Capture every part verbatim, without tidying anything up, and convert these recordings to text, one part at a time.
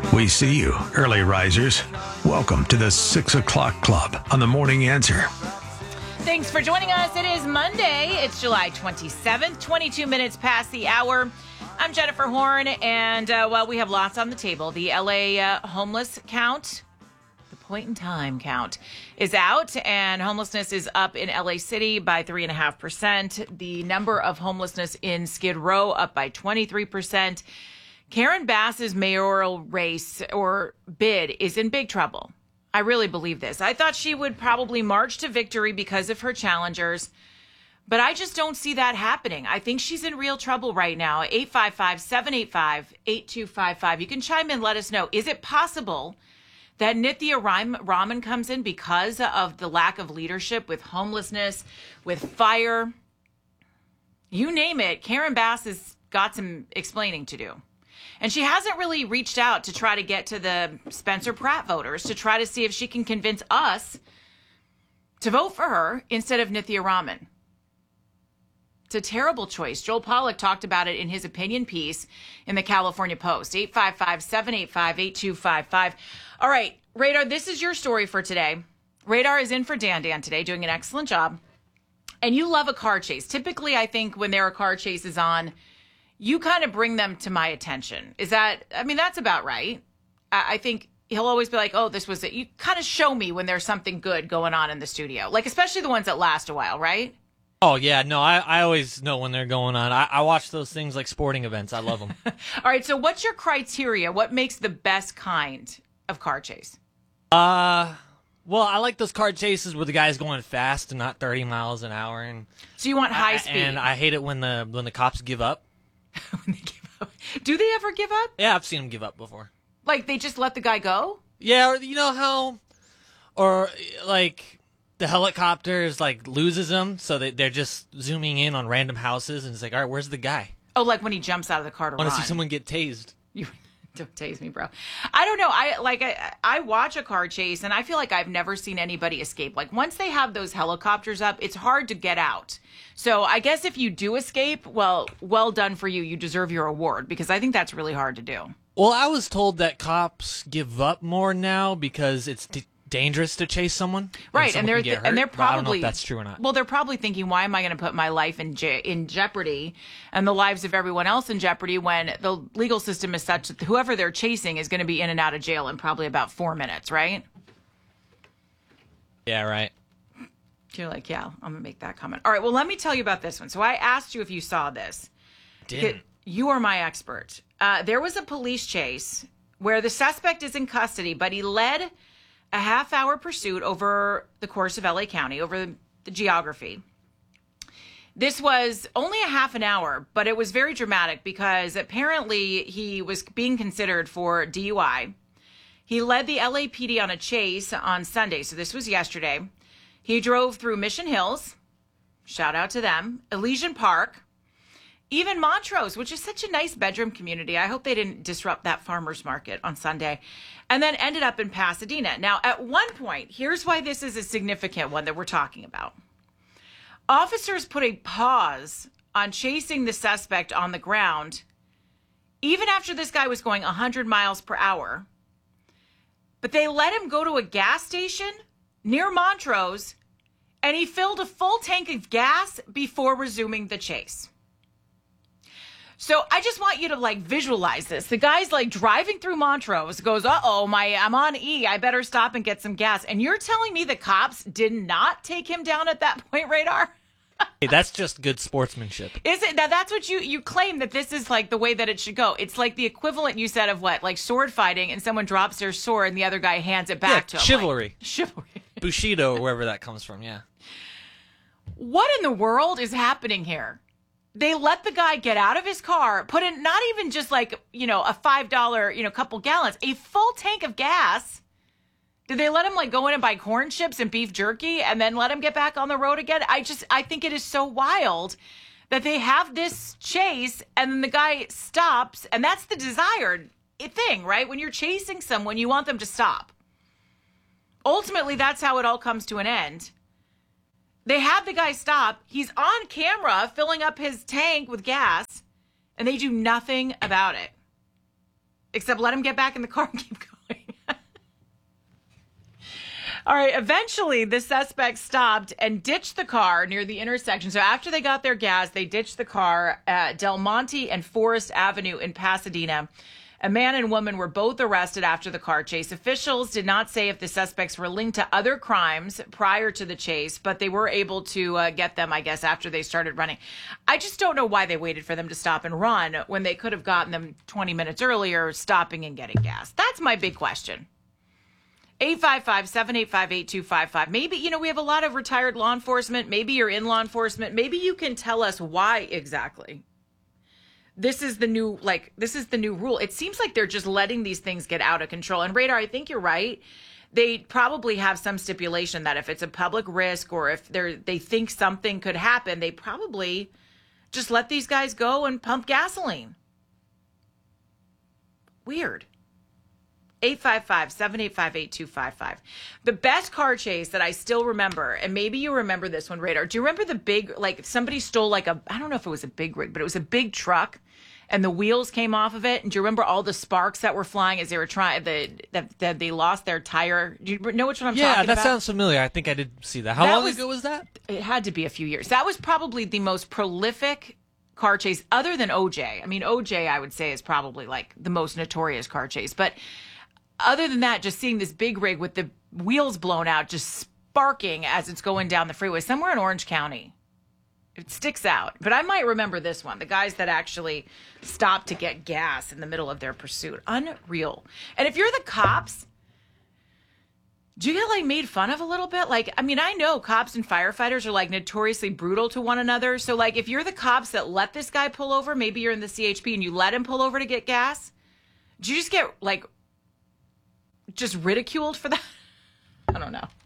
We see you, early risers. Welcome to the six o'clock Club on the Morning Answer. Thanks for joining us. It is Monday. It's July twenty-seventh, twenty-two minutes past the hour. I'm Jennifer Horn, and, uh, well, we have lots on the table. The L A uh, homeless count, the point in time count, is out, and homelessness is up in L A City by three point five percent. The number of homelessness in Skid Row up by twenty-three percent. Karen Bass's mayoral race or bid is in big trouble. I really believe this. I thought she would probably march to victory because of her challengers, but I just don't see that happening. I think she's in real trouble right now. eight five five, seven eight five, eight two five five. You can chime in, let us know. Is it possible that Nithya Raman comes in because of the lack of leadership with homelessness, with fire? You name it, Karen Bass has got some explaining to do. And she hasn't really reached out to try to get to the Spencer Pratt voters to try to see if she can convince us to vote for her instead of Nithya Raman. It's a terrible choice. Joel Pollack talked about it in his opinion piece in the California Post. eight five five, seven eight five, eight two five five. All right, Radar, this is your story for today. Radar is in for Dan Dan today, doing an excellent job. And you love a car chase. Typically, I think when there are car chases on, you kind of bring them to my attention. Is that, I mean, that's about right. I, I think he'll always be like, oh, this was it. You kind of show me when there's something good going on in the studio. Like, especially the ones that last a while, right? Oh, yeah. No, I, I always know when they're going on. I, I watch those things like sporting events. I love them. All right. So what's your criteria? What makes the best kind of car chase? Uh, well, I like those car chases where the guy's going fast and not thirty miles an hour. And so you want high I, speed. And I hate it when the when the cops give up. When they give up. Do they ever give up? Yeah, I've seen them give up before. Like they just let the guy go? Yeah, or you know how, or like the helicopters like loses them, so they they're just zooming in on random houses, and it's like, all right, where's the guy? Oh, like when he jumps out of the car to I want run. to see someone get tased. You don't tase me, bro. I don't know. I like I, I watch a car chase, and I feel like I've never seen anybody escape. Like once they have those helicopters up, it's hard to get out. So I guess if you do escape, well, well done for you. You deserve your award because I think that's really hard to do. Well, I was told that cops give up more now because it's d- dangerous to chase someone. Right, and, and they're th- and they're probably I don't know if that's true or not. Well, they're probably thinking, why am I going to put my life in je- in jeopardy and the lives of everyone else in jeopardy when the legal system is such that whoever they're chasing is going to be in and out of jail in probably about four minutes, right? Yeah, right. You're like, yeah, I'm going to make that comment. All right, well, let me tell you about this one. So I asked you if you saw this. Didn't. You are my expert. Uh, there was a police chase where the suspect is in custody, but he led a half-hour pursuit over the course of L A County, over the, the geography. This was only a half an hour, but it was very dramatic because apparently he was being considered for D U I. He led the L A P D on a chase on Sunday, so this was yesterday. He drove through Mission Hills, shout out to them, Elysian Park, even Montrose, which is such a nice bedroom community. I hope they didn't disrupt that farmer's market on Sunday. And then ended up in Pasadena. Now, at one point, here's why this is a significant one that we're talking about. Officers put a pause on chasing the suspect on the ground, even after this guy was going one hundred miles per hour. But they let him go to a gas station near Montrose, and he filled a full tank of gas before resuming the chase. So I just want you to like visualize this. The guy's like driving through Montrose, goes, uh-oh, my, I'm on E. I better stop and get some gas. And you're telling me the cops did not take him down at that point, Radar? Hey, that's just good sportsmanship. Is it? Now that's what you, you claim that this is like the way that it should go. It's like the equivalent you said of what? Like sword fighting and someone drops their sword and the other guy hands it back yeah, to him. Chivalry. Like, chivalry. Bushido or wherever that comes from, yeah. What in the world is happening here? They let the guy get out of his car, put in not even just like, you know, a five dollar, you know, couple gallons, a full tank of gas. Did they let him like go in and buy corn chips and beef jerky and then let him get back on the road again? I just, I think it is so wild that they have this chase and then the guy stops. And that's the desired thing, right? When you're chasing someone, you want them to stop. Ultimately, that's how it all comes to an end. They have the guy stop. He's on camera filling up his tank with gas, and they do nothing about it. except let him get back in the car and keep going. All right, eventually the suspect stopped and ditched the car near the intersection. So after they got their gas, they ditched the car at Del Monte and Forest Avenue in Pasadena. A man and woman were both arrested after the car chase. Officials did not say if the suspects were linked to other crimes prior to the chase, but they were able to uh, get them, I guess, after they started running. I just don't know why they waited for them to stop and run when they could have gotten them twenty minutes earlier, stopping and getting gas. That's my big question. eight five five, seven eight five, eight two five five. Maybe, you know, we have a lot of retired law enforcement. Maybe you're in law enforcement. Maybe you can tell us why exactly. This is the new, like, this is the new rule. It seems like they're just letting these things get out of control. And Radar, I think you're right. They probably have some stipulation that if it's a public risk or if they're, they think something could happen, they probably just let these guys go and pump gasoline. Weird. eight five five, seven eight five, eight two five five. The best car chase that I still remember, and maybe you remember this one, Radar. Do you remember the big, like, somebody stole, like, a, I don't know if it was a big rig, but it was a big truck, and the wheels came off of it? And do you remember all the sparks that were flying as they were trying, the, that, that they lost their tire? Do you know which one I'm yeah, talking about? Yeah, that sounds familiar. I think I did see that. How that long was, ago was that? It had to be a few years. That was probably the most prolific car chase, other than O J. I mean, O J, I would say, is probably, like, the most notorious car chase. But other than that, just seeing this big rig with the wheels blown out, just sparking as it's going down the freeway, somewhere in Orange County. It sticks out. But I might remember this one, the guys that actually stopped to get gas in the middle of their pursuit. Unreal. And if you're the cops, do you get, like, made fun of a little bit? Like, I mean, I know cops and firefighters are, like, notoriously brutal to one another. So, like, if you're the cops that let this guy pull over, maybe you're in the C H P and you let him pull over to get gas, do you just get, like, just ridiculed for that? I don't know.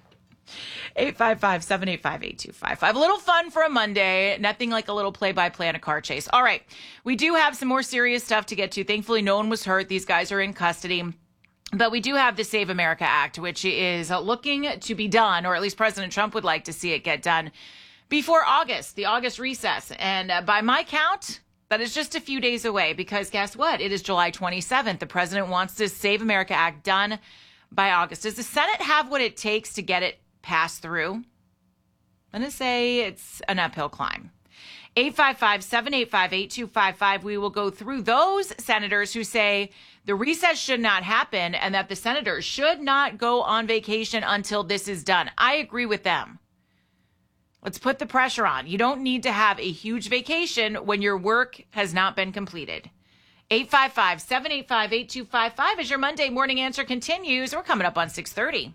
eight five five, seven eight five, eight two five five. A little fun for a Monday. Nothing like a little play-by-play on a car chase. All right. We do have some more serious stuff to get to. Thankfully, no one was hurt. These guys are in custody. But we do have the Save America Act, which is looking to be done, or at least President Trump would like to see it get done before August, the August recess. And uh, by my count, that is just a few days away, because guess what? It is July twenty-seventh. The president wants the Save America Act done by August. Does the Senate have what it takes to get it passed through? I'm going to say it's an uphill climb. eight five five, seven eight five, eight two five five. We will go through those senators who say the recess should not happen and that the senators should not go on vacation until this is done. I agree with them. Let's put the pressure on. You don't need to have a huge vacation when your work has not been completed. eight five five, seven eight five, eight two five five as your Monday morning answer continues. We're coming up on six thirty.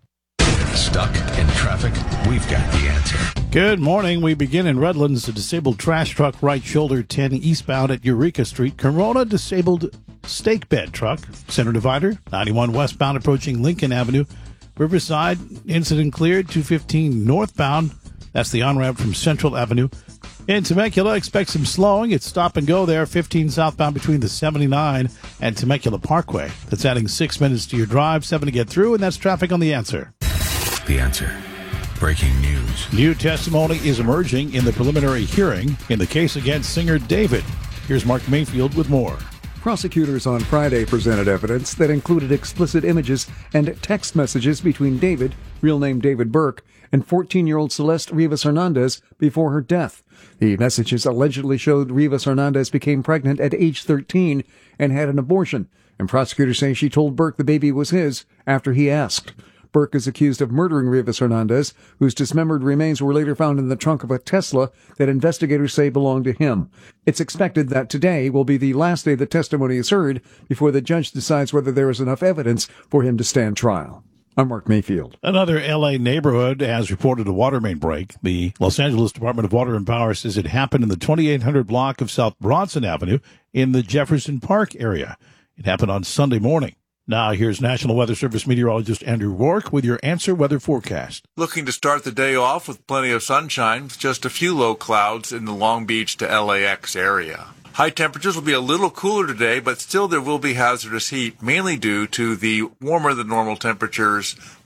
Stuck in traffic? We've got the answer. Good morning. We begin in Redlands. A disabled trash truck, right shoulder ten eastbound at Eureka Street. Corona disabled stake bed truck. Center divider, ninety-one westbound approaching Lincoln Avenue. Riverside, incident cleared. two fifteen northbound. That's the on-ramp from Central Avenue. In Temecula, expect some slowing. It's stop and go there. fifteen southbound between the seventy-nine and Temecula Parkway. That's adding six minutes to your drive, seven to get through, and that's traffic on The Answer. The Answer. Breaking news. New testimony is emerging in the preliminary hearing in the case against singer David. Here's Mark Mayfield with more. Prosecutors on Friday presented evidence that included explicit images and text messages between David, real name David Burke, and fourteen-year-old Celeste Rivas Hernandez before her death. The messages allegedly showed Rivas Hernandez became pregnant at age thirteen and had an abortion, and prosecutors say she told Burke the baby was his after he asked. Burke is accused of murdering Rivas Hernandez, whose dismembered remains were later found in the trunk of a Tesla that investigators say belonged to him. It's expected that today will be the last day the testimony is heard before the judge decides whether there is enough evidence for him to stand trial. I'm Mark Mayfield. Another L A neighborhood has reported a water main break. The Los Angeles Department of Water and Power says it happened in the twenty-eight hundred block of South Bronson Avenue in the Jefferson Park area. It happened on Sunday morning. Now, here's National Weather Service meteorologist Andrew Rourke with your Answer Weather forecast. Looking to start the day off with plenty of sunshine, with just a few low clouds in the Long Beach to L A X area. High temperatures will be a little cooler today, but still there will be hazardous heat, mainly due to the warmer than normal temperatures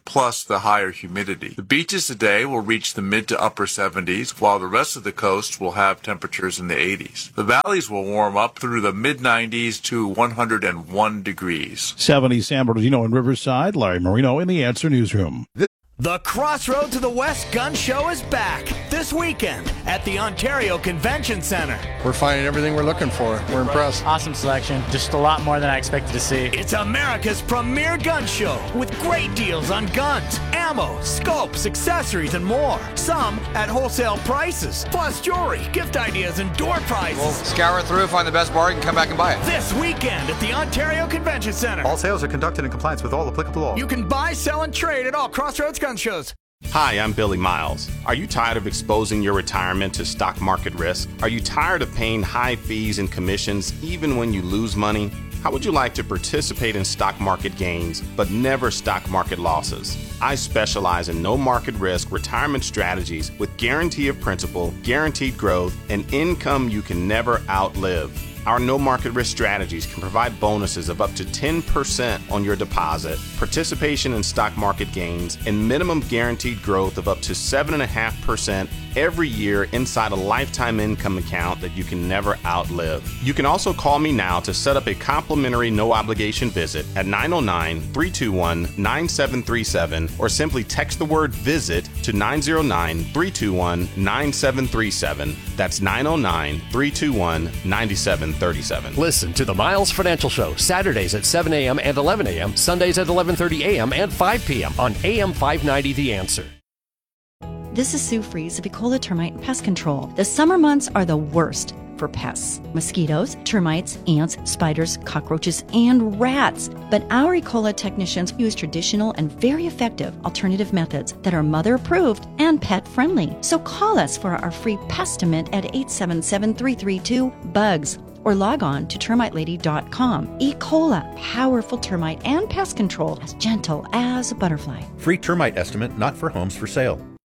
plus the higher humidity. The beaches today will reach the mid to upper seventies, while the rest of the coast will have temperatures in the eighties. The valleys will warm up through the mid nineties to one hundred one degrees. seventy San Bernardino and Riverside. Larry Marino in the Answer Newsroom. The Crossroad to the West Gun Show is back this weekend at the Ontario Convention Center. We're finding everything we're looking for. We're impressed. Awesome selection. Just a lot more than I expected to see. It's America's premier gun show with great deals on guns, ammo, scopes, accessories, and more. Some at wholesale prices, plus jewelry, gift ideas, and door prizes. We'll scour through, find the best bargain, come back and buy it. This weekend at the Ontario Convention Center. All sales are conducted in compliance with all applicable laws. You can buy, sell, and trade at all Crossroads gun shows. Hi, I'm Billy Miles. Are you tired of exposing your retirement to stock market risk? Are you tired of paying high fees and commissions even when you lose money? How would you like to participate in stock market gains but never stock market losses? I specialize in no market risk retirement strategies with guarantee of principal, guaranteed growth, and income you can never outlive. Our no market risk strategies can provide bonuses of up to ten percent on your deposit, participation in stock market gains, and minimum guaranteed growth of up to seven point five percent every year inside a lifetime income account that you can never outlive. You can also call me now to set up a complimentary no obligation visit at nine oh nine, three two one, nine seven three seven or simply text the word visit to nine oh nine, three two one, nine seven three seven. That's nine oh nine, three two one, nine seven three seven. Listen to the Miles Financial Show Saturdays at seven a.m. and eleven a.m., Sundays at eleven thirty a.m. and five p.m. on A M five ninety The Answer. This is Sue Fries of Ecola Termite and Pest Control. The summer months are the worst for pests. Mosquitoes, termites, ants, spiders, cockroaches, and rats. But our Ecola technicians use traditional and very effective alternative methods that are mother approved and pet friendly. So call us for our free Pestimate at eight seven seven, three three two, BUGS. Or log on to termite lady dot com. Ecola, powerful termite and pest control, as gentle as a butterfly. Free termite estimate not for homes for sale.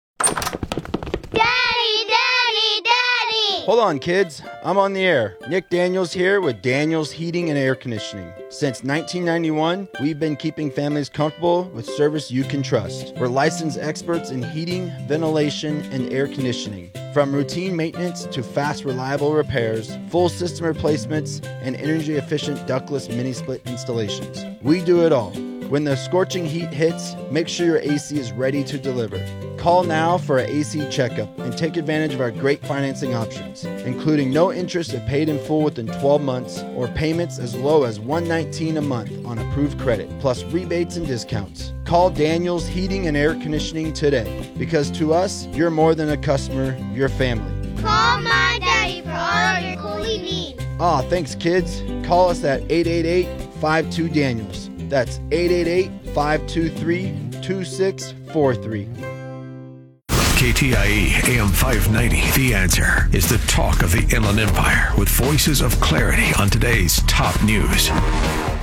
Daddy, Daddy, Daddy! Hold on, kids. I'm on the air. Nick Daniels here with Daniels Heating and Air Conditioning. Since nineteen ninety-one, we've been keeping families comfortable with service you can trust. We're licensed experts in heating, ventilation, and air conditioning. From routine maintenance to fast, reliable repairs, full system replacements, and energy-efficient ductless mini-split installations. We do it all. When the scorching heat hits, make sure your A C is ready to deliver. Call now for an A C checkup and take advantage of our great financing options, including no interest if paid in full within twelve months or payments as low as one hundred nineteen dollars a month on approved credit, plus rebates and discounts. Call Daniels Heating and Air Conditioning today, because to us, you're more than a customer, you're family. Call my daddy for all your cooling needs. Aw, thanks kids. Call us at eight eight eight, five two, Daniels. That's eight eight eight, five two three, two six four three. K T I E A M five ninety. The Answer is the talk of the Inland Empire with voices of clarity on today's top news.